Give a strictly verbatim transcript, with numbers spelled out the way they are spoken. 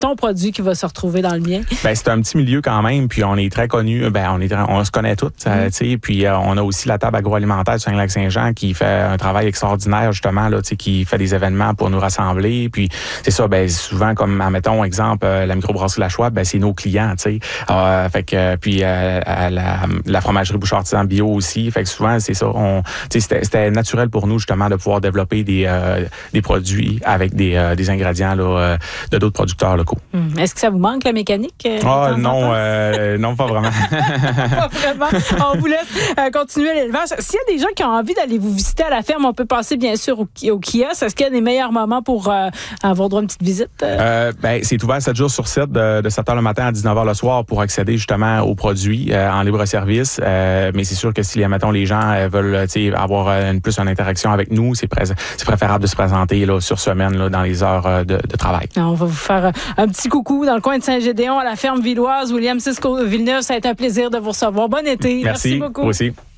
ton produit qui va se retrouver dans le mien. Ben c'est un petit milieu quand même, puis on est très connu. Ben on est, très, on se connaît tous, mm. tu sais. Puis euh, on a aussi la table agroalimentaire du Saguenay-Lac-Saint-Jean qui fait un travail extraordinaire justement là, tu sais, qui fait des événements pour nous rassembler. Puis c'est ça, ben souvent comme admettons exemple euh, la microbrasserie La Chouette, ben c'est nos clients, tu sais. Euh, fait que puis euh, la, la fromagerie Bouchard Artisan Bio aussi. Fait que souvent c'est ça. On, tu sais, c'était, c'était naturel pour nous justement de pouvoir développer des euh, des produits avec des euh, des ingrédients là euh, de d'autres producteurs locaux. Hum. Est-ce que ça vous manque la mécanique? Euh, ah non, euh, non pas vraiment. Pas vraiment. On vous laisse euh, continuer l'élevage. S'il y a des gens qui ont envie d'aller vous visiter à la ferme, on peut passer bien sûr au, au kiosque. Est-ce qu'il y a des meilleurs moments pour euh, avoir droit à une petite visite? Euh, ben, c'est ouvert sept jours sur sept de, de sept heures le matin à dix-neuf heures le soir pour accéder justement aux produits euh, en libre service. Euh, mais c'est sûr que si, mettons, les gens euh, veulent avoir une, plus une interaction avec nous, c'est, pré- c'est préférable de se présenter là, sur semaine là, dans les heures de, de travail. On va vous faire un petit coucou dans le coin de Saint-Gédéon à la ferme villoise. William Cisco Villeneuve, ça a été un plaisir de vous recevoir. Bon été. Merci, Merci beaucoup. Vous aussi.